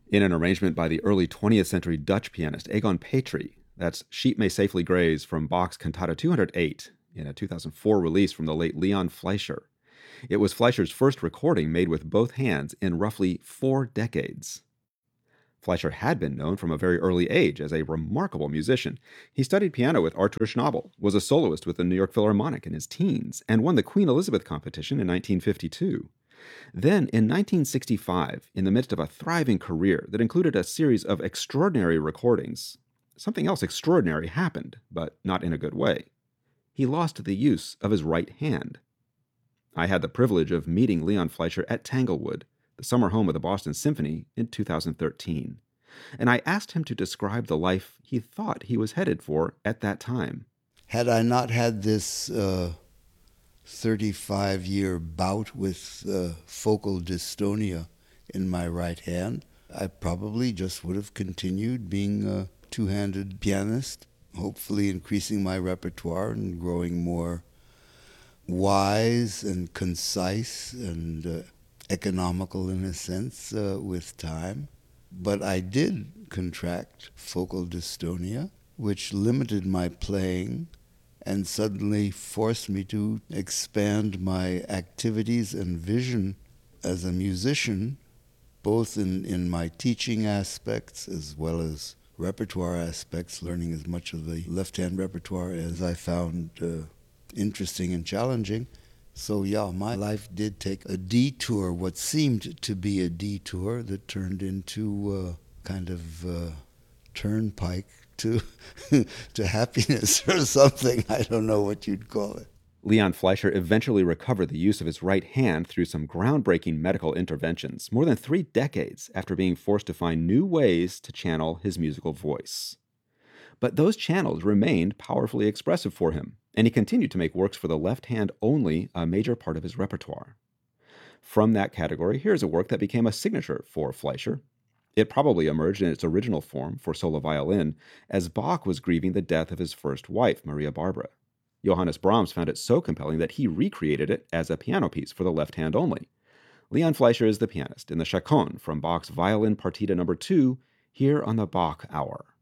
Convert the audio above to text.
In an arrangement by the early 20th century Dutch pianist Egon Petrie, that's Sheep May Safely Graze from Bach's Cantata 208 in a 2004 release from the late Leon Fleischer. It was Fleischer's first recording made with both hands in roughly 4 decades. Fleischer had been known from a very early age as a remarkable musician. He studied piano with Artur Schnabel, was a soloist with the New York Philharmonic in his teens, and won the Queen Elizabeth competition in 1952. Then, in 1965, in the midst of a thriving career that included a series of extraordinary recordings, something else extraordinary happened, but not in a good way. He lost the use of his right hand. I had the privilege of meeting Leon Fleischer at Tanglewood, the summer home of the Boston Symphony, in 2013, and I asked him to describe the life he thought he was headed for at that time. Had I not had this 35-year bout with focal dystonia in my right hand, I probably just would have continued being a two-handed pianist, hopefully increasing my repertoire and growing more wise and concise and economical in a sense with time. But I did contract focal dystonia, which limited my playing and suddenly forced me to expand my activities and vision as a musician, both in my teaching aspects as well as repertoire aspects, learning as much of the left-hand repertoire as I found interesting and challenging. So yeah, my life did take a detour, what seemed to be a detour that turned into a kind of turnpike to to happiness or something. I don't know what you'd call it. Leon Fleischer eventually recovered the use of his right hand through some groundbreaking medical interventions, more than 3 decades after being forced to find new ways to channel his musical voice. But those channels remained powerfully expressive for him, and he continued to make works for the left hand only a major part of his repertoire. From that category, here's a work that became a signature for Fleischer. It probably emerged in its original form for solo violin as Bach was grieving the death of his first wife, Maria Barbara. Johannes Brahms found it so compelling that he recreated it as a piano piece for the left hand only. Leon Fleischer is the pianist in the Chaconne from Bach's Violin Partita No. 2 here on the Bach Hour.